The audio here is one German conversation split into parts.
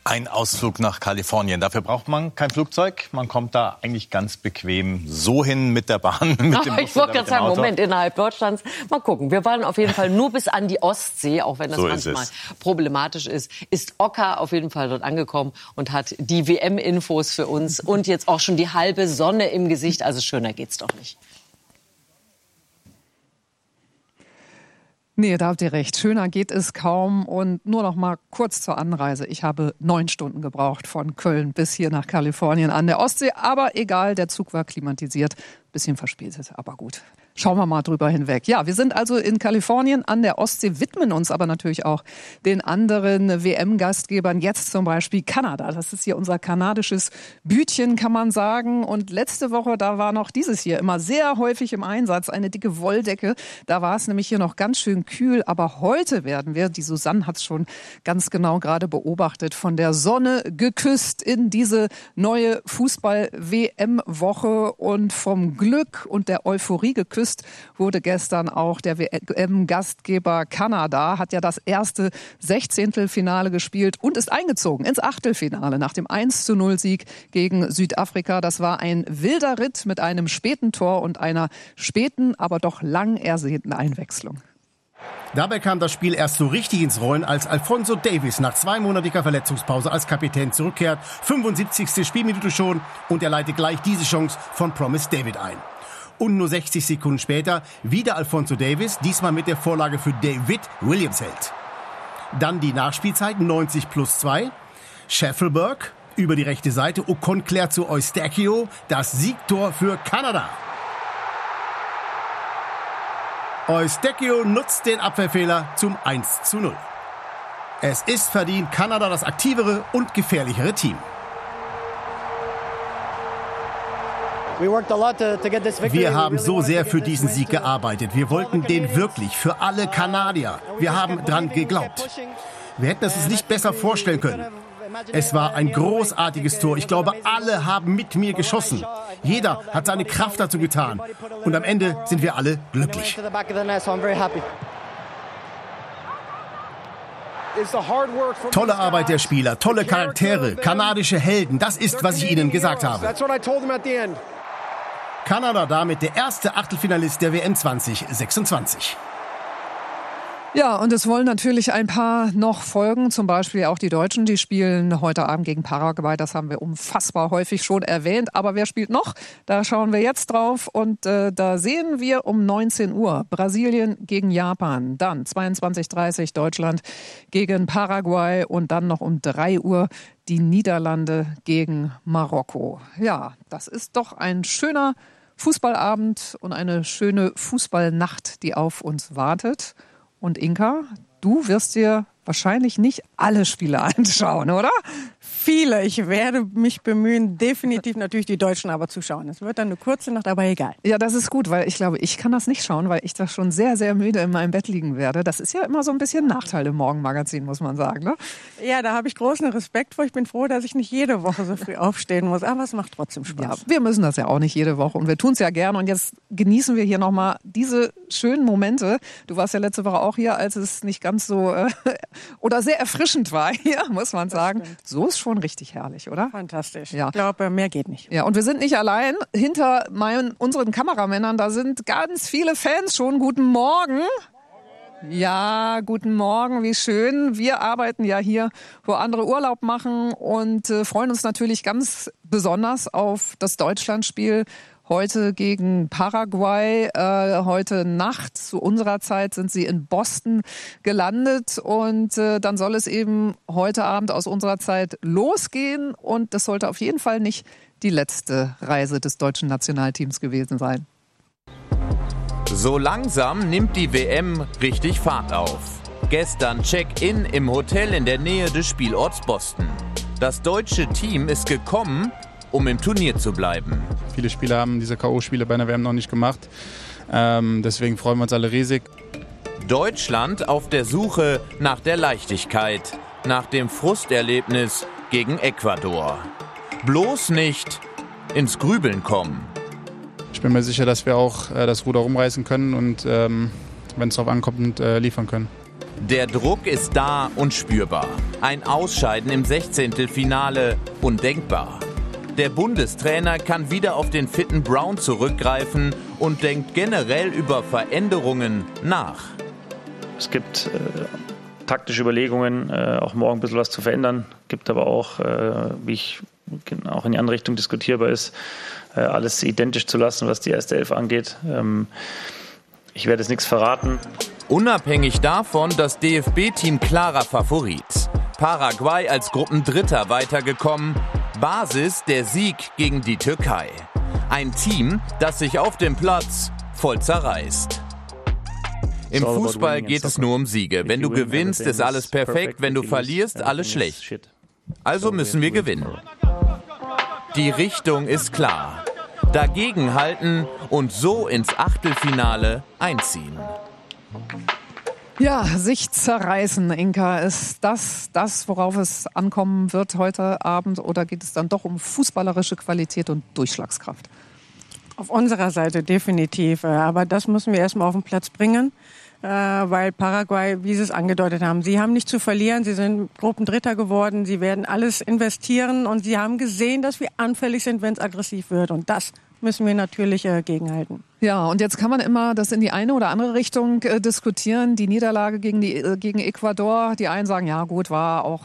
Ein Ausflug nach Kalifornien. Dafür braucht man kein Flugzeug. Man kommt da eigentlich ganz bequem so hin mit der Bahn, mit dem Bus. Ich wollte gerade sagen, Moment, innerhalb Deutschlands. Mal gucken. Wir wollen auf jeden Fall nur bis an die Ostsee, auch wenn das so manchmal problematisch ist. Ist Oka auf jeden Fall dort angekommen und hat die WM-Infos für uns und jetzt auch schon die halbe Sonne im Gesicht. Also schöner geht's doch nicht. Nee, da habt ihr recht. Schöner geht es kaum. Und nur noch mal kurz zur Anreise. Ich habe 9 Stunden gebraucht von Köln bis hier nach Kalifornien an der Ostsee. Aber egal, der Zug war klimatisiert. Bisschen verspätet, aber gut. Schauen wir mal drüber hinweg. Ja, wir sind also in Kalifornien an der Ostsee, widmen uns aber natürlich auch den anderen WM-Gastgebern. Jetzt zum Beispiel Kanada. Das ist hier unser kanadisches Bütchen, kann man sagen. Und letzte Woche, da war noch dieses hier immer sehr häufig im Einsatz, eine dicke Wolldecke. Da war es nämlich hier noch ganz schön kühl. Aber heute werden wir, die Susanne hat es schon ganz genau gerade beobachtet, von der Sonne geküsst in diese neue Fußball-WM-Woche und vom Glück und der Euphorie geküsst wurde gestern auch der WM-Gastgeber Kanada, hat ja das erste 16. gespielt und ist eingezogen ins Achtelfinale nach dem 1:0-Sieg gegen Südafrika. Das war ein wilder Ritt mit einem späten Tor und einer späten, aber doch lang ersehnten Einwechslung. Dabei kam das Spiel erst so richtig ins Rollen, als Alphonso Davies nach 2-monatiger Verletzungspause als Kapitän zurückkehrt. 75. Spielminute schon und er leitet gleich diese Chance von Promise David ein. Und nur 60 Sekunden später wieder Alphonso Davies, diesmal mit der Vorlage für David Williams hält. Dann die Nachspielzeit, 90+2. Scheffelberg über die rechte Seite, Ocon klärt zu Eustachio, das Siegtor für Kanada. Eustachio nutzt den Abwehrfehler zum 1:0. Es ist verdient Kanada das aktivere und gefährlichere Team. Wir haben so sehr für diesen Sieg gearbeitet. Wir wollten den wirklich, für alle Kanadier. Wir haben dran geglaubt. Wir hätten es uns nicht besser vorstellen können. Es war ein großartiges Tor. Ich glaube, alle haben mit mir geschossen. Jeder hat seine Kraft dazu getan. Und am Ende sind wir alle glücklich. Tolle Arbeit der Spieler, tolle Charaktere, kanadische Helden. Das ist, was ich ihnen gesagt habe. Kanada damit der erste Achtelfinalist der WM 2026. Ja, und es wollen natürlich ein paar noch folgen, zum Beispiel auch die Deutschen, die spielen heute Abend gegen Paraguay, das haben wir unfassbar häufig schon erwähnt, aber wer spielt noch? Da schauen wir jetzt drauf und da sehen wir um 19 Uhr Brasilien gegen Japan, dann 22:30 Deutschland gegen Paraguay und dann noch um 3 Uhr die Niederlande gegen Marokko. Ja, das ist doch ein schöner Fußballabend und eine schöne Fußballnacht, die auf uns wartet. Und Inka, du wirst dir wahrscheinlich nicht alle Spiele anschauen, oder? Viele. Ich werde mich bemühen, definitiv natürlich die Deutschen aber zu schauen. Es wird dann eine kurze Nacht, aber egal. Ja, das ist gut, weil ich glaube, ich kann das nicht schauen, weil ich da schon sehr, sehr müde in meinem Bett liegen werde. Das ist ja immer so ein bisschen ein Nachteil im Morgenmagazin, muss man sagen, ne? Ja, da habe ich großen Respekt vor. Ich bin froh, dass ich nicht jede Woche so früh aufstehen muss. Aber es macht trotzdem Spaß. Ja, wir müssen das ja auch nicht jede Woche und wir tun es ja gerne. Und jetzt genießen wir hier nochmal diese schönen Momente. Du warst ja letzte Woche auch hier, als es nicht ganz so oder sehr erfrischend war hier, muss man sagen. So ist schon richtig herrlich, oder? Fantastisch. Ja. Ich glaube, mehr geht nicht. Ja, und wir sind nicht allein. Hinter unseren Kameramännern, da sind ganz viele Fans schon. Guten Morgen. Ja, guten Morgen, wie schön. Wir arbeiten ja hier, wo andere Urlaub machen und freuen uns natürlich ganz besonders auf das Deutschlandspiel heute gegen Paraguay. Heute Nacht zu unserer Zeit sind sie in Boston gelandet und dann soll es eben heute Abend aus unserer Zeit losgehen und das sollte auf jeden Fall nicht die letzte Reise des deutschen Nationalteams gewesen sein. So langsam nimmt die WM richtig Fahrt auf. Gestern Check-in im Hotel in der Nähe des Spielorts Boston. Das deutsche Team ist gekommen, um im Turnier zu bleiben. Viele Spieler haben diese K.O.-Spiele bei einer WM noch nicht gemacht. Deswegen freuen wir uns alle riesig. Deutschland auf der Suche nach der Leichtigkeit, nach dem Frusterlebnis gegen Ecuador. Bloß nicht ins Grübeln kommen. Ich bin mir sicher, dass wir auch das Ruder rumreißen können und wenn es darauf ankommt, liefern können. Der Druck ist da und spürbar. Ein Ausscheiden im 16. undenkbar. Der Bundestrainer kann wieder auf den fitten Brown zurückgreifen und denkt generell über Veränderungen nach. Es gibt taktische Überlegungen, auch morgen ein bisschen was zu verändern. Gibt aber auch, wie ich auch in die andere Richtung diskutierbar ist, alles identisch zu lassen, was die erste Elf angeht. Ich werde jetzt nichts verraten. Unabhängig davon, das DFB-Team klarer Favorit. Paraguay als Gruppendritter weitergekommen. Basis der Sieg gegen die Türkei. Ein Team, das sich auf dem Platz voll zerreißt. Im Fußball geht es nur um Siege. Wenn du gewinnst, ist alles perfekt. Wenn du verlierst, alles schlecht. Also müssen wir gewinnen. Die Richtung ist klar. Dagegenhalten und so ins Achtelfinale einziehen. Ja, sich zerreißen, Inka. Ist das, worauf es ankommen wird heute Abend? Oder geht es dann doch um fußballerische Qualität und Durchschlagskraft? Auf unserer Seite definitiv. Aber das müssen wir erstmal auf den Platz bringen. Weil Paraguay, wie Sie es angedeutet haben, sie haben nicht zu verlieren. Sie sind Gruppendritter geworden. Sie werden alles investieren. Und sie haben gesehen, dass wir anfällig sind, wenn es aggressiv wird. Und das müssen wir natürlich gegenhalten. Ja, und jetzt kann man immer das in die eine oder andere Richtung diskutieren. Die Niederlage gegen Ecuador. Die einen sagen, ja gut,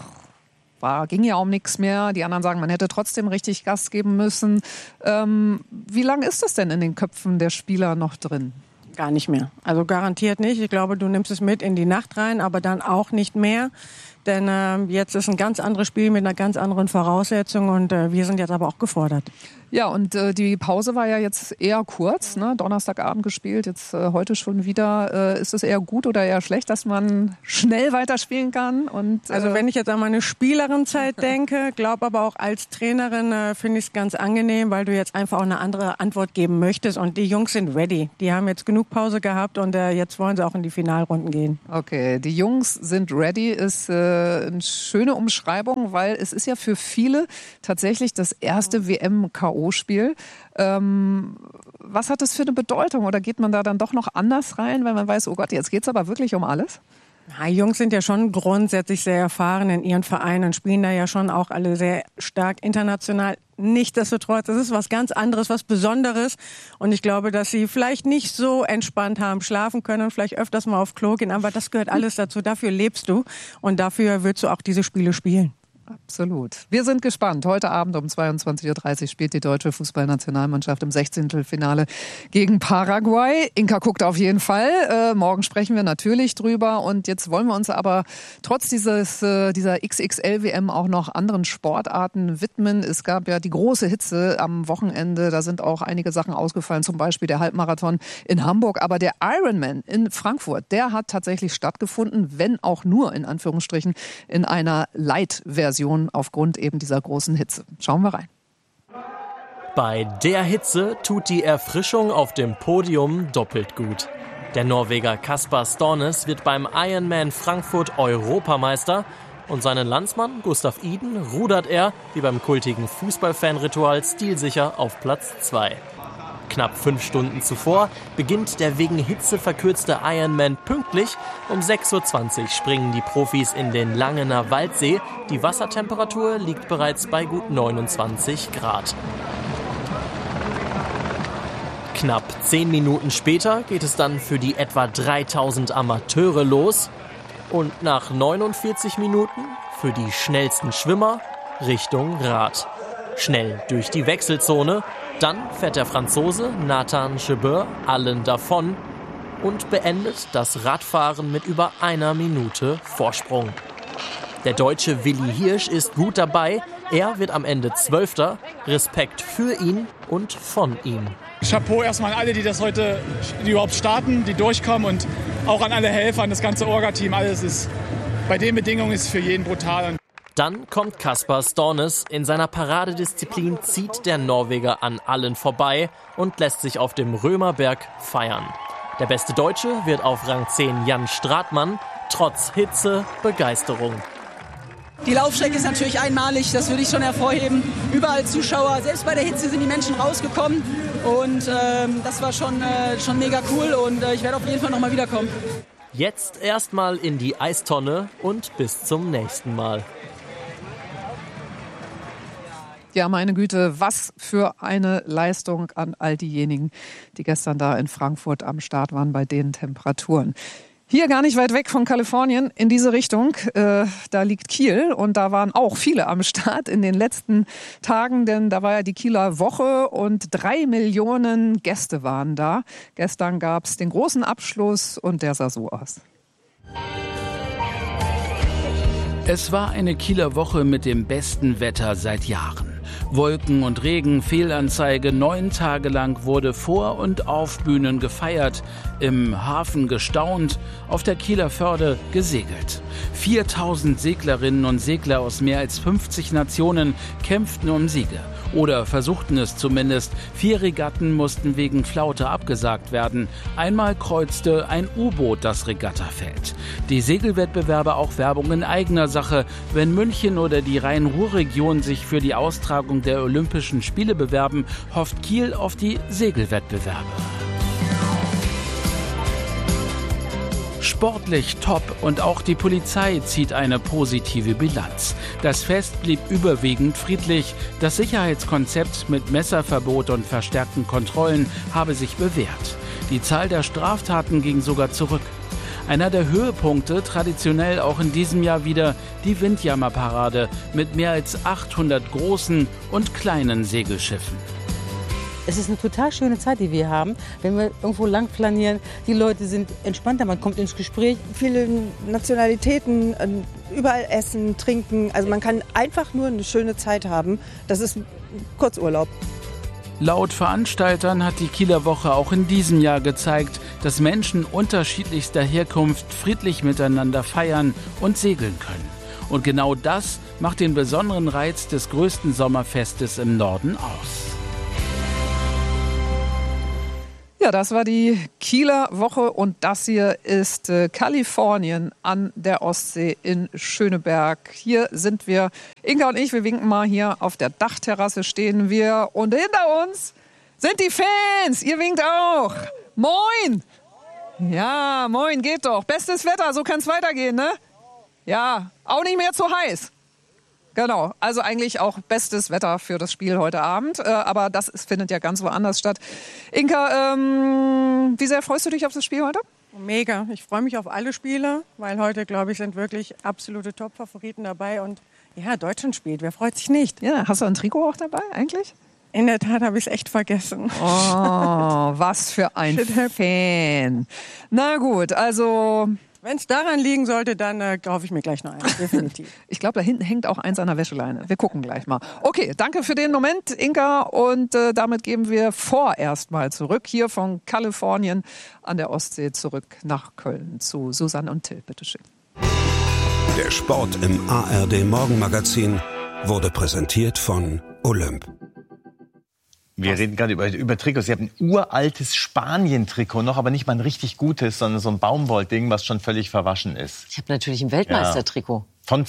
ging ja um nichts mehr. Die anderen sagen, man hätte trotzdem richtig Gas geben müssen. Wie lange ist das denn in den Köpfen der Spieler noch drin? Gar nicht mehr. Also garantiert nicht. Ich glaube, du nimmst es mit in die Nacht rein, aber dann auch nicht mehr. Denn jetzt ist ein ganz anderes Spiel mit einer ganz anderen Voraussetzung und wir sind jetzt aber auch gefordert. Ja, und die Pause war ja jetzt eher kurz, ne? Donnerstagabend gespielt, jetzt heute schon wieder. Ist es eher gut oder eher schlecht, dass man schnell weiterspielen kann? Also wenn ich jetzt an meine Spielerinnenzeit denke, glaube aber auch als Trainerin finde ich es ganz angenehm, weil du jetzt einfach auch eine andere Antwort geben möchtest. Und die Jungs sind ready. Die haben jetzt genug Pause gehabt und jetzt wollen sie auch in die Finalrunden gehen. Okay, die Jungs sind ready, ist eine schöne Umschreibung, weil es ist ja für viele tatsächlich das erste WM-K.O.-Spiel. Was hat das für eine Bedeutung? Oder geht man da dann doch noch anders rein, weil man weiß, oh Gott, jetzt geht es aber wirklich um alles? Die Jungs sind ja schon grundsätzlich sehr erfahren in ihren Vereinen und spielen da ja schon auch alle sehr stark international. Nichtsdestotrotz, das ist was ganz anderes, was Besonderes. Und ich glaube, dass sie vielleicht nicht so entspannt haben schlafen können und vielleicht öfters mal auf Klo gehen. Aber das gehört alles dazu. Dafür lebst du und dafür willst du auch diese Spiele spielen. Absolut. Wir sind gespannt. Heute Abend um 22.30 Uhr spielt die deutsche Fußballnationalmannschaft im 16. Finale gegen Paraguay. Inka guckt auf jeden Fall. Morgen sprechen wir natürlich drüber. Und jetzt wollen wir uns aber trotz dieser XXL-WM auch noch anderen Sportarten widmen. Es gab ja die große Hitze am Wochenende. Da sind auch einige Sachen ausgefallen, zum Beispiel der Halbmarathon in Hamburg. Aber der Ironman in Frankfurt, der hat tatsächlich stattgefunden, wenn auch nur in Anführungsstrichen in einer Light-Version aufgrund eben dieser großen Hitze. Schauen wir rein. Bei der Hitze tut die Erfrischung auf dem Podium doppelt gut. Der Norweger Caspar Stornes wird beim Ironman Frankfurt Europameister und seinen Landsmann Gustav Iden rudert er, wie beim kultigen Fußballfan-Ritual, stilsicher auf Platz 2. Knapp 5 Stunden zuvor beginnt der wegen Hitze verkürzte Ironman pünktlich. Um 6.20 Uhr springen die Profis in den Langener Waldsee. Die Wassertemperatur liegt bereits bei gut 29 Grad. Knapp 10 Minuten später geht es dann für die etwa 3000 Amateure los. Und nach 49 Minuten für die schnellsten Schwimmer Richtung Rad. Schnell durch die Wechselzone. Dann fährt der Franzose Nathan Gebeur allen davon und beendet das Radfahren mit über 1 Minute Vorsprung. Der Deutsche Willi Hirsch ist gut dabei. Er wird am Ende 12. Respekt für ihn und von ihm. Chapeau erstmal an alle, die überhaupt starten, die durchkommen und auch an alle Helfer, an das ganze Orga-Team. Alles ist bei den Bedingungen ist für jeden brutal. Dann kommt Caspar Stornes. In seiner Paradedisziplin zieht der Norweger an allen vorbei und lässt sich auf dem Römerberg feiern. Der beste Deutsche wird auf Rang 10 Jan Stratmann. Trotz Hitze Begeisterung. Die Laufstrecke ist natürlich einmalig, das würde ich schon hervorheben. Überall Zuschauer, selbst bei der Hitze sind die Menschen rausgekommen. Und das war schon mega cool und ich werde auf jeden Fall nochmal wiederkommen. Jetzt erstmal in die Eistonne und bis zum nächsten Mal. Ja, meine Güte, was für eine Leistung an all diejenigen, die gestern da in Frankfurt am Start waren bei den Temperaturen. Hier gar nicht weit weg von Kalifornien, in diese Richtung, da liegt Kiel und da waren auch viele am Start in den letzten Tagen, denn da war ja die Kieler Woche und 3 Millionen Gäste waren da. Gestern gab es den großen Abschluss und der sah so aus. Es war eine Kieler Woche mit dem besten Wetter seit Jahren. Wolken und Regen, Fehlanzeige, 9 Tage lang wurde vor und auf Bühnen gefeiert, im Hafen gestaunt, auf der Kieler Förde gesegelt. 4000 Seglerinnen und Segler aus mehr als 50 Nationen kämpften um Siege. Oder versuchten es zumindest. 4 Regatten mussten wegen Flaute abgesagt werden. Einmal kreuzte ein U-Boot das Regattafeld. Die Segelwettbewerbe auch Werbung in eigener Sache. Wenn München oder die Rhein-Ruhr-Region sich für die Austragung der Olympischen Spiele bewerben, hofft Kiel auf die Segelwettbewerbe. Sportlich top und auch die Polizei zieht eine positive Bilanz. Das Fest blieb überwiegend friedlich. Das Sicherheitskonzept mit Messerverbot und verstärkten Kontrollen habe sich bewährt. Die Zahl der Straftaten ging sogar zurück. Einer der Höhepunkte, traditionell auch in diesem Jahr wieder, die Windjammerparade mit mehr als 800 großen und kleinen Segelschiffen. Es ist eine total schöne Zeit, die wir haben, wenn wir irgendwo lang flanieren. Die Leute sind entspannter, man kommt ins Gespräch. Viele Nationalitäten, überall essen, trinken. Also man kann einfach nur eine schöne Zeit haben. Das ist Kurzurlaub. Laut Veranstaltern hat die Kieler Woche auch in diesem Jahr gezeigt, dass Menschen unterschiedlichster Herkunft friedlich miteinander feiern und segeln können. Und genau das macht den besonderen Reiz des größten Sommerfestes im Norden aus. Ja, das war die Kieler Woche und das hier ist Kalifornien an der Ostsee in Schöneberg. Hier sind wir, Inka und ich, wir winken mal, hier auf der Dachterrasse stehen wir und hinter uns sind die Fans. Ihr winkt auch. Moin! Ja, moin, geht doch. Bestes Wetter, so kann es weitergehen, ne? Ja, auch nicht mehr zu heiß. Genau, also eigentlich auch bestes Wetter für das Spiel heute Abend, aber das findet ja ganz woanders statt. Inka, wie sehr freust du dich auf das Spiel heute? Mega, ich freue mich auf alle Spiele, weil heute, glaube ich, sind wirklich absolute Top-Favoriten dabei und ja, Deutschland spielt, wer freut sich nicht? Ja, hast du ein Trikot auch dabei eigentlich? In der Tat habe ich es echt vergessen. Oh, was für ein Fan. Na gut, also... Wenn es daran liegen sollte, dann kaufe ich mir gleich noch eins, definitiv. Ich glaube, da hinten hängt auch eins an der Wäscheleine. Wir gucken gleich mal. Okay, danke für den Moment, Inka. Und damit geben wir vorerst mal zurück hier von Kalifornien an der Ostsee zurück nach Köln zu Susanne und Till. Bitteschön. Der Sport im ARD Morgenmagazin wurde präsentiert von Olymp. Wir reden gerade über Trikots. Sie haben ein uraltes Spanien-Trikot noch, aber nicht mal ein richtig gutes, sondern so ein Baumwollding, was schon völlig verwaschen ist. Ich habe natürlich ein Weltmeistertrikot. Von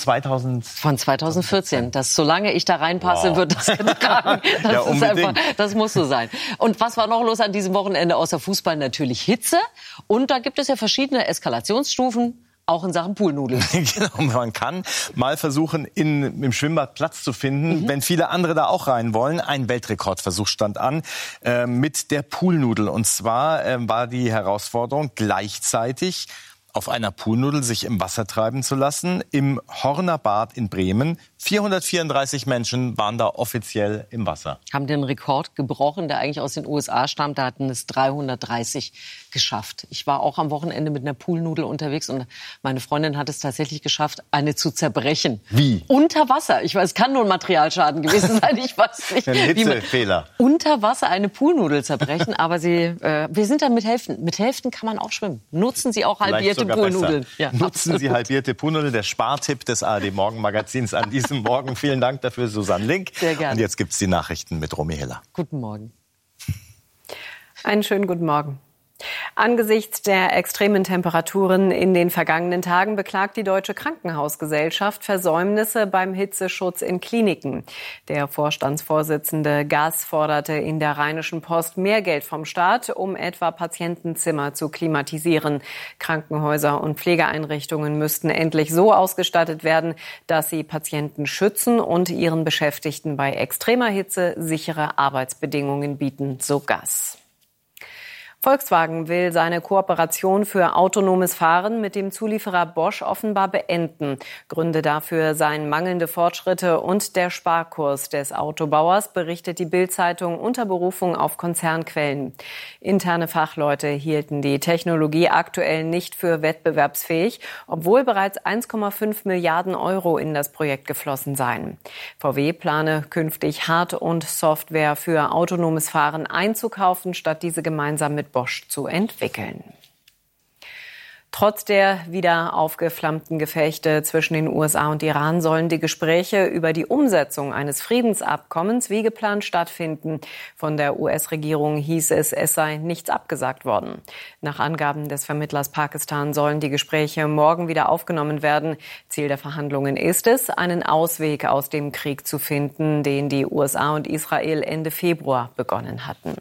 2014. Das, solange ich da reinpasse, wird das getragen. Das ja, ist einfach, das muss so sein. Und was war noch los an diesem Wochenende außer Fußball? Natürlich Hitze. Und da gibt es ja verschiedene Eskalationsstufen. Auch in Sachen Poolnudeln. Genau, man kann mal versuchen, im Schwimmbad Platz zu finden, wenn viele andere da auch rein wollen. Ein Weltrekordversuch stand an mit der Poolnudel. Und zwar war die Herausforderung gleichzeitig auf einer Poolnudel sich im Wasser treiben zu lassen. Im Horner Bad in Bremen. 434 Menschen waren da offiziell im Wasser. Haben den Rekord gebrochen, der eigentlich aus den USA stammt. Da hatten es 330 geschafft. Ich war auch am Wochenende mit einer Poolnudel unterwegs und meine Freundin hat es tatsächlich geschafft, eine zu zerbrechen. Wie? Unter Wasser. Ich weiß, es kann nur ein Materialschaden gewesen sein. Ich weiß nicht. Ein Hitzefehler. Unter Wasser eine Poolnudel zerbrechen. Aber wir sind dann mit Hälften. Mit Hälften kann man auch schwimmen. Nutzen Sie auch halbierte Poolnudeln. Ja, nutzen Sie halbierte Poolnudeln. Der Spartipp des ARD Morgenmagazins an diesem Morgen. Vielen Dank dafür, Susanne Link. Sehr gerne. Und jetzt gibt's die Nachrichten mit Romy Hiller. Guten Morgen. Einen schönen guten Morgen. Angesichts der extremen Temperaturen in den vergangenen Tagen beklagt die Deutsche Krankenhausgesellschaft Versäumnisse beim Hitzeschutz in Kliniken. Der Vorstandsvorsitzende Gass forderte in der Rheinischen Post mehr Geld vom Staat, um etwa Patientenzimmer zu klimatisieren. Krankenhäuser und Pflegeeinrichtungen müssten endlich so ausgestattet werden, dass sie Patienten schützen und ihren Beschäftigten bei extremer Hitze sichere Arbeitsbedingungen bieten, so Gass. Volkswagen will seine Kooperation für autonomes Fahren mit dem Zulieferer Bosch offenbar beenden. Gründe dafür seien mangelnde Fortschritte und der Sparkurs des Autobauers, berichtet die Bild-Zeitung unter Berufung auf Konzernquellen. Interne Fachleute hielten die Technologie aktuell nicht für wettbewerbsfähig, obwohl bereits 1,5 Milliarden Euro in das Projekt geflossen seien. VW plane künftig Hard- und Software für autonomes Fahren einzukaufen, statt diese gemeinsam mit Bosch zu entwickeln. Trotz der wieder aufgeflammten Gefechte zwischen den USA und Iran sollen die Gespräche über die Umsetzung eines Friedensabkommens wie geplant stattfinden. Von der US-Regierung hieß es, es sei nichts abgesagt worden. Nach Angaben des Vermittlers Pakistan sollen die Gespräche morgen wieder aufgenommen werden. Ziel der Verhandlungen ist es, einen Ausweg aus dem Krieg zu finden, den die USA und Israel Ende Februar begonnen hatten.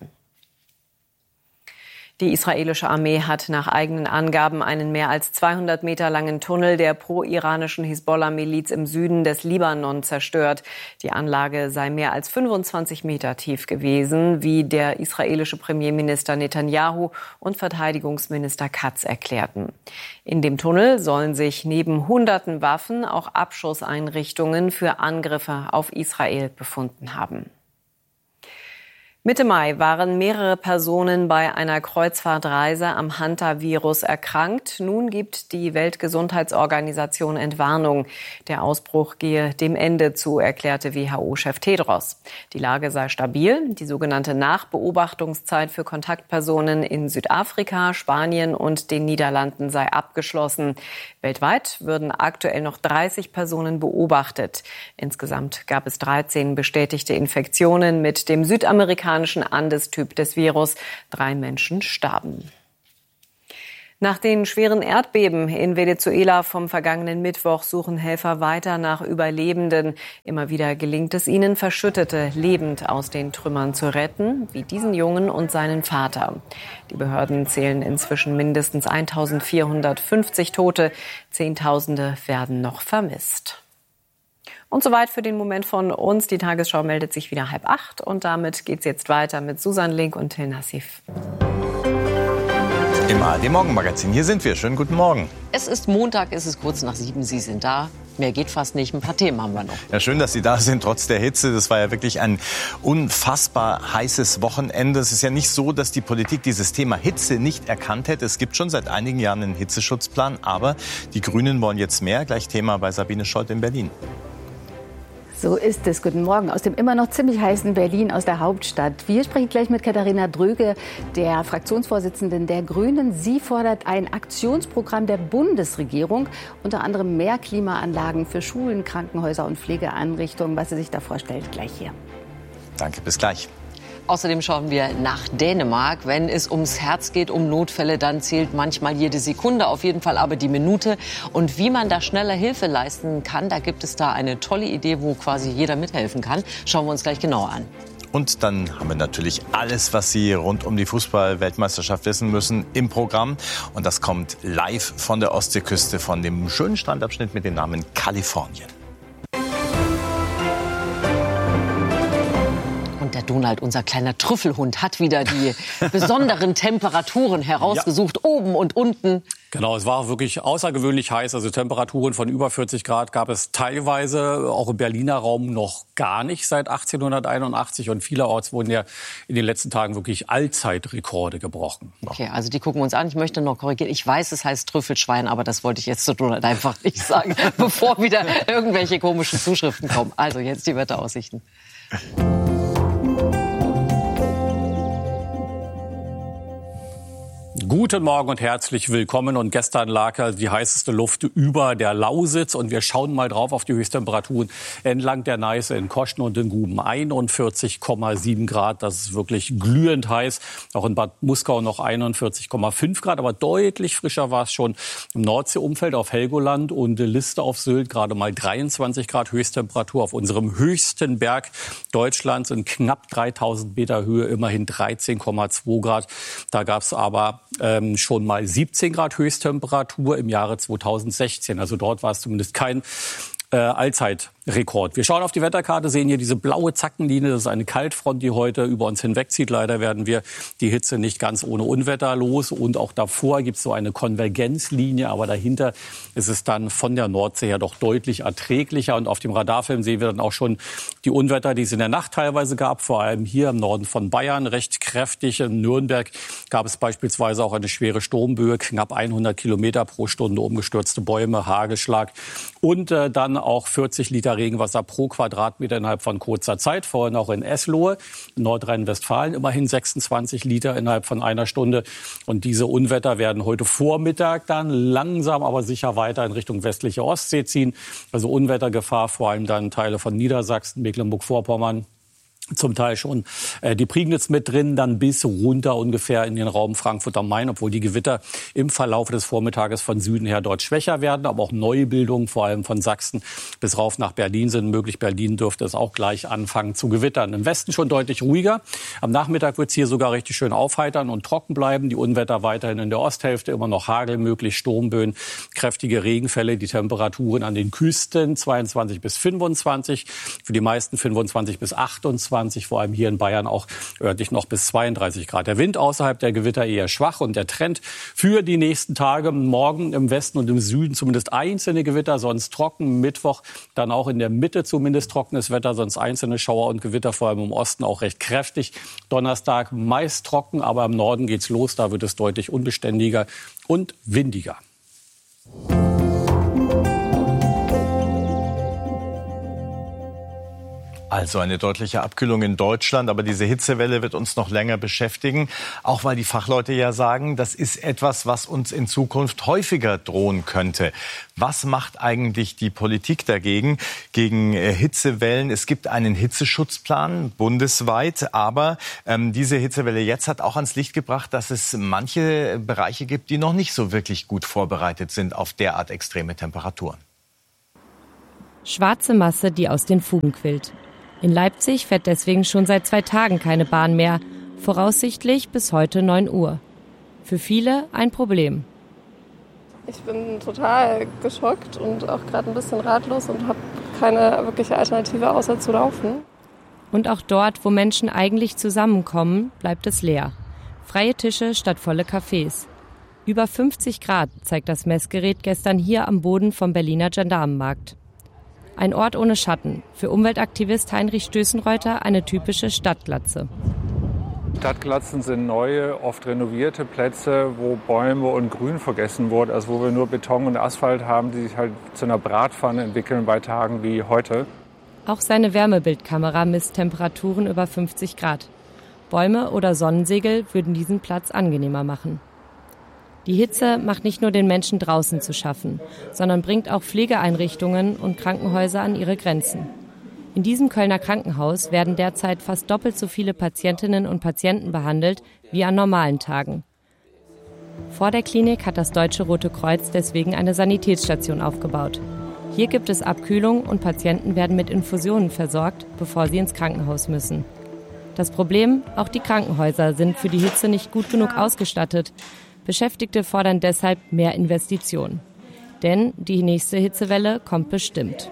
Die israelische Armee hat nach eigenen Angaben einen mehr als 200 Meter langen Tunnel der pro-iranischen Hisbollah-Miliz im Süden des Libanon zerstört. Die Anlage sei mehr als 25 Meter tief gewesen, wie der israelische Premierminister Netanyahu und Verteidigungsminister Katz erklärten. In dem Tunnel sollen sich neben hunderten Waffen auch Abschusseinrichtungen für Angriffe auf Israel befunden haben. Mitte Mai waren mehrere Personen bei einer Kreuzfahrtreise am Hantavirus erkrankt. Nun gibt die Weltgesundheitsorganisation Entwarnung. Der Ausbruch gehe dem Ende zu, erklärte WHO-Chef Tedros. Die Lage sei stabil. Die sogenannte Nachbeobachtungszeit für Kontaktpersonen in Südafrika, Spanien und den Niederlanden sei abgeschlossen. Weltweit würden aktuell noch 30 Personen beobachtet. Insgesamt gab es 13 bestätigte Infektionen mit dem südamerikanischen Andes-Typ des Virus. 3 Menschen starben. Nach den schweren Erdbeben in Venezuela vom vergangenen Mittwoch suchen Helfer weiter nach Überlebenden. Immer wieder gelingt es ihnen, Verschüttete lebend aus den Trümmern zu retten, wie diesen Jungen und seinen Vater. Die Behörden zählen inzwischen mindestens 1450 Tote. Zehntausende werden noch vermisst. Und soweit für den Moment von uns. Die Tagesschau meldet sich wieder 7:30 und damit geht's jetzt weiter mit Susan Link und Till Nassif. Im ARD-Morgenmagazin. Hier sind wir. Schönen guten Morgen. Es ist Montag, es ist kurz nach 7. Sie sind da. Mehr geht fast nicht. Ein paar Themen haben wir noch. Ja, schön, dass Sie da sind, trotz der Hitze. Das war ja wirklich ein unfassbar heißes Wochenende. Es ist ja nicht so, dass die Politik dieses Thema Hitze nicht erkannt hätte. Es gibt schon seit einigen Jahren einen Hitzeschutzplan. Aber die Grünen wollen jetzt mehr. Gleich Thema bei Sabine Scholt in Berlin. So ist es. Guten Morgen aus dem immer noch ziemlich heißen Berlin, aus der Hauptstadt. Wir sprechen gleich mit Katharina Dröge, der Fraktionsvorsitzenden der Grünen. Sie fordert ein Aktionsprogramm der Bundesregierung, unter anderem mehr Klimaanlagen für Schulen, Krankenhäuser und Pflegeeinrichtungen. Was sie sich da vorstellt, gleich hier. Danke, bis gleich. Außerdem schauen wir nach Dänemark. Wenn es ums Herz geht, um Notfälle, dann zählt manchmal jede Sekunde, auf jeden Fall aber die Minute. Und wie man da schneller Hilfe leisten kann, da gibt es da eine tolle Idee, wo quasi jeder mithelfen kann. Schauen wir uns gleich genauer an. Und dann haben wir natürlich alles, was Sie rund um die Fußball-Weltmeisterschaft wissen müssen, im Programm. Und das kommt live von der Ostseeküste, von dem schönen Strandabschnitt mit dem Namen Kalifornien. Der Donald, unser kleiner Trüffelhund, hat wieder die besonderen Temperaturen herausgesucht, ja. Oben und unten. Genau, es war wirklich außergewöhnlich heiß. Also Temperaturen von über 40 Grad gab es teilweise auch im Berliner Raum noch gar nicht seit 1881. Und vielerorts wurden ja in den letzten Tagen wirklich Allzeitrekorde gebrochen. Okay, also die gucken wir uns an. Ich möchte noch korrigieren. Ich weiß, es heißt Trüffelschwein, aber das wollte ich jetzt zu Donald einfach nicht sagen, bevor wieder irgendwelche komischen Zuschriften kommen. Also jetzt die Wetteraussichten. Guten Morgen und herzlich willkommen. Und gestern lag ja die heißeste Luft über der Lausitz. Und wir schauen mal drauf auf die Höchsttemperaturen entlang der Neiße in Koschen und in Guben. 41,7 Grad, das ist wirklich glühend heiß. Auch in Bad Muskau noch 41,5 Grad. Aber deutlich frischer war es schon im Nordseeumfeld auf Helgoland und Liste auf Sylt. Gerade mal 23 Grad Höchsttemperatur auf unserem höchsten Berg Deutschlands in knapp 3000 Meter Höhe. Immerhin 13,2 Grad. Da gab es aber schon mal 17 Grad Höchsttemperatur im Jahre 2016. Also dort war es zumindest kein Allzeitrekord. Wir schauen auf die Wetterkarte, sehen hier diese blaue Zackenlinie. Das ist eine Kaltfront, die heute über uns hinwegzieht. Leider werden wir die Hitze nicht ganz ohne Unwetter los. Und auch davor gibt es so eine Konvergenzlinie. Aber dahinter ist es dann von der Nordsee her doch deutlich erträglicher. Und auf dem Radarfilm sehen wir dann auch schon die Unwetter, die es in der Nacht teilweise gab. Vor allem hier im Norden von Bayern recht kräftig. In Nürnberg gab es beispielsweise auch eine schwere Sturmböe. Knapp 100 Kilometer pro Stunde, umgestürzte Bäume, Hagelschlag. Und dann auch 40 Liter Regenwasser pro Quadratmeter innerhalb von kurzer Zeit. Vorhin auch in Eslohe, in Nordrhein-Westfalen, immerhin 26 Liter innerhalb von einer Stunde. Und diese Unwetter werden heute Vormittag dann langsam, aber sicher weiter in Richtung westliche Ostsee ziehen. Also Unwettergefahr, vor allem dann Teile von Niedersachsen, Mecklenburg-Vorpommern. Zum Teil schon die Prignitz mit drin, dann bis runter ungefähr in den Raum Frankfurt am Main, obwohl die Gewitter im Verlauf des Vormittages von Süden her dort schwächer werden, aber auch Neubildungen, vor allem von Sachsen bis rauf nach Berlin sind möglich. Berlin dürfte es auch gleich anfangen zu gewittern. Im Westen schon deutlich ruhiger. Am Nachmittag wird es hier sogar richtig schön aufheitern und trocken bleiben. Die Unwetter weiterhin in der Osthälfte, immer noch Hagel möglich, Sturmböen, kräftige Regenfälle. Die Temperaturen an den Küsten 22 bis 25, für die meisten 25 bis 28. Vor allem hier in Bayern auch örtlich noch bis 32 Grad. Der Wind außerhalb der Gewitter eher schwach und der Trend für die nächsten Tage, morgen im Westen und im Süden zumindest einzelne Gewitter, sonst trocken. Mittwoch dann auch in der Mitte zumindest trockenes Wetter, sonst einzelne Schauer und Gewitter, vor allem im Osten auch recht kräftig. Donnerstag meist trocken, aber im Norden geht's los, da wird es deutlich unbeständiger und windiger. Also eine deutliche Abkühlung in Deutschland, aber diese Hitzewelle wird uns noch länger beschäftigen, auch weil die Fachleute ja sagen, das ist etwas, was uns in Zukunft häufiger drohen könnte. Was macht eigentlich die Politik dagegen, gegen Hitzewellen? Es gibt einen Hitzeschutzplan bundesweit, aber diese Hitzewelle jetzt hat auch ans Licht gebracht, dass es manche Bereiche gibt, die noch nicht so wirklich gut vorbereitet sind auf derart extreme Temperaturen. Schwarze Masse, die aus den Fugen quillt. In Leipzig fährt deswegen schon seit 2 Tagen keine Bahn mehr, voraussichtlich bis heute 9 Uhr. Für viele ein Problem. Ich bin total geschockt und auch gerade ein bisschen ratlos und habe keine wirkliche Alternative außer zu laufen. Und auch dort, wo Menschen eigentlich zusammenkommen, bleibt es leer. Freie Tische statt volle Cafés. Über 50 Grad zeigt das Messgerät gestern hier am Boden vom Berliner Gendarmenmarkt. Ein Ort ohne Schatten. Für Umweltaktivist Heinrich Stößenreuter eine typische Stadtglatze. Stadtglatzen sind neue, oft renovierte Plätze, wo Bäume und Grün vergessen wurde. Also wo wir nur Beton und Asphalt haben, die sich halt zu einer Bratpfanne entwickeln bei Tagen wie heute. Auch seine Wärmebildkamera misst Temperaturen über 50 Grad. Bäume oder Sonnensegel würden diesen Platz angenehmer machen. Die Hitze macht nicht nur den Menschen draußen zu schaffen, sondern bringt auch Pflegeeinrichtungen und Krankenhäuser an ihre Grenzen. In diesem Kölner Krankenhaus werden derzeit fast doppelt so viele Patientinnen und Patienten behandelt wie an normalen Tagen. Vor der Klinik hat das Deutsche Rote Kreuz deswegen eine Sanitätsstation aufgebaut. Hier gibt es Abkühlung und Patienten werden mit Infusionen versorgt, bevor sie ins Krankenhaus müssen. Das Problem, auch die Krankenhäuser sind für die Hitze nicht gut genug ausgestattet. Beschäftigte fordern deshalb mehr Investitionen. Denn die nächste Hitzewelle kommt bestimmt.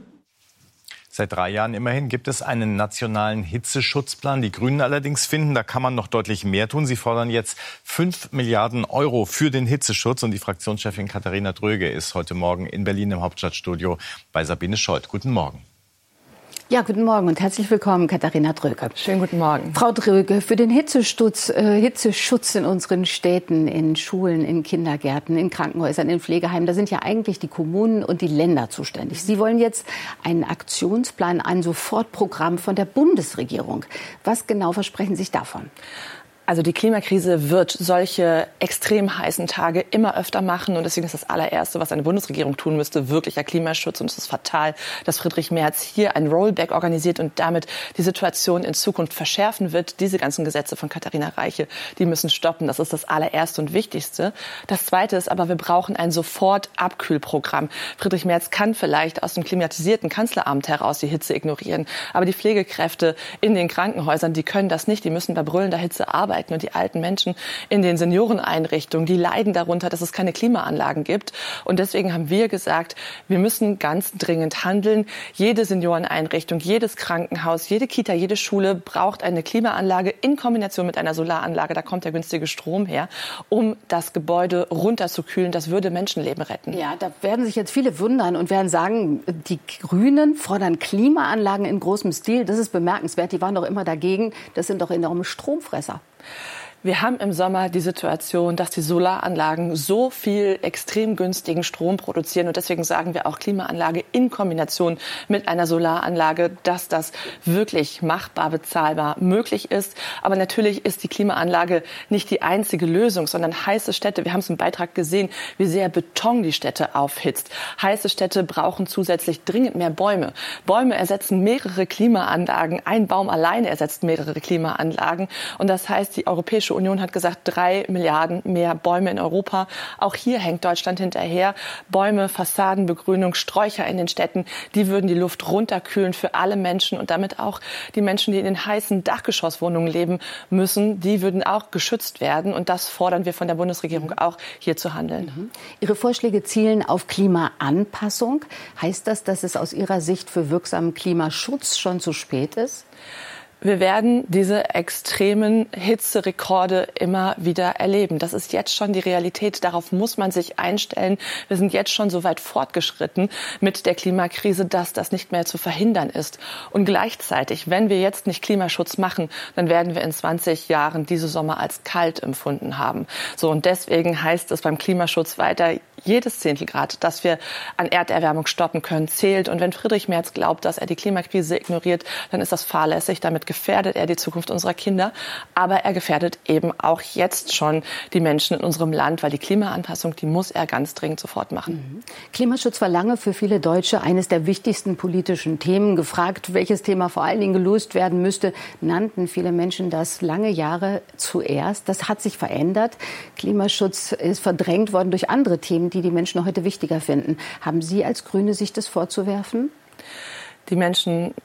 Seit 3 Jahren immerhin gibt es einen nationalen Hitzeschutzplan. Die Grünen allerdings finden, da kann man noch deutlich mehr tun. Sie fordern jetzt 5 Milliarden Euro für den Hitzeschutz. Und die Fraktionschefin Katharina Dröge ist heute Morgen in Berlin im Hauptstadtstudio bei Sabine Scholz. Guten Morgen. Ja, guten Morgen und herzlich willkommen, Katharina Dröge. Schönen guten Morgen. Frau Dröge, für den Hitzeschutz in unseren Städten, in Schulen, in Kindergärten, in Krankenhäusern, in Pflegeheimen, da sind ja eigentlich die Kommunen und die Länder zuständig. Sie wollen jetzt einen Aktionsplan, ein Sofortprogramm von der Bundesregierung. Was genau versprechen Sie sich davon? Also die Klimakrise wird solche extrem heißen Tage immer öfter machen. Und deswegen ist das allererste, was eine Bundesregierung tun müsste, wirklicher Klimaschutz. Und es ist fatal, dass Friedrich Merz hier ein Rollback organisiert und damit die Situation in Zukunft verschärfen wird. Diese ganzen Gesetze von Katharina Reiche, die müssen stoppen. Das ist das allererste und wichtigste. Das zweite ist aber, wir brauchen ein Sofort-Abkühlprogramm. Friedrich Merz kann vielleicht aus dem klimatisierten Kanzleramt heraus die Hitze ignorieren. Aber die Pflegekräfte in den Krankenhäusern, die können das nicht. Die müssen bei brüllender Hitze arbeiten. Und die alten Menschen in den Senioreneinrichtungen, die leiden darunter, dass es keine Klimaanlagen gibt. Und deswegen haben wir gesagt, wir müssen ganz dringend handeln. Jede Senioreneinrichtung, jedes Krankenhaus, jede Kita, jede Schule braucht eine Klimaanlage in Kombination mit einer Solaranlage. Da kommt der günstige Strom her, um das Gebäude runterzukühlen. Das würde Menschenleben retten. Ja, da werden sich jetzt viele wundern und werden sagen, die Grünen fordern Klimaanlagen in großem Stil. Das ist bemerkenswert. Die waren doch immer dagegen. Das sind doch enorme Stromfresser. Wir haben im Sommer die Situation, dass die Solaranlagen so viel extrem günstigen Strom produzieren. Und deswegen sagen wir auch Klimaanlage in Kombination mit einer Solaranlage, dass das wirklich machbar, bezahlbar möglich ist. Aber natürlich ist die Klimaanlage nicht die einzige Lösung, sondern heiße Städte. Wir haben es im Beitrag gesehen, wie sehr Beton die Städte aufhitzt. Heiße Städte brauchen zusätzlich dringend mehr Bäume. Bäume ersetzen mehrere Klimaanlagen. Ein Baum alleine ersetzt mehrere Klimaanlagen. Und das heißt, die Europäische Union hat gesagt, 3 Milliarden mehr Bäume in Europa. Auch hier hängt Deutschland hinterher. Bäume, Fassadenbegrünung, Sträucher in den Städten, die würden die Luft runterkühlen für alle Menschen und damit auch die Menschen, die in den heißen Dachgeschosswohnungen leben müssen, die würden auch geschützt werden. Und das fordern wir von der Bundesregierung auch, hier zu handeln. Ihre Vorschläge zielen auf Klimaanpassung. Heißt das, dass es aus Ihrer Sicht für wirksamen Klimaschutz schon zu spät ist? Wir werden diese extremen Hitzerekorde immer wieder erleben. Das ist jetzt schon die Realität. Darauf muss man sich einstellen. Wir sind jetzt schon so weit fortgeschritten mit der Klimakrise, dass das nicht mehr zu verhindern ist. Und gleichzeitig, wenn wir jetzt nicht Klimaschutz machen, dann werden wir in 20 Jahren diese Sommer als kalt empfunden haben. So, und deswegen heißt es beim Klimaschutz weiter, jedes Zehntelgrad, das wir an Erderwärmung stoppen können, zählt. Und wenn Friedrich Merz glaubt, dass er die Klimakrise ignoriert, dann ist das fahrlässig. Damit gefährdet er die Zukunft unserer Kinder. Aber er gefährdet eben auch jetzt schon die Menschen in unserem Land, weil die Klimaanpassung, die muss er ganz dringend sofort machen. Klimaschutz war lange für viele Deutsche eines der wichtigsten politischen Themen. Gefragt, welches Thema vor allen Dingen gelöst werden müsste, nannten viele Menschen das lange Jahre zuerst. Das hat sich verändert. Klimaschutz ist verdrängt worden durch andere Themen, die die Menschen heute wichtiger finden. Haben Sie als Grüne sich das vorzuwerfen? Die Menschen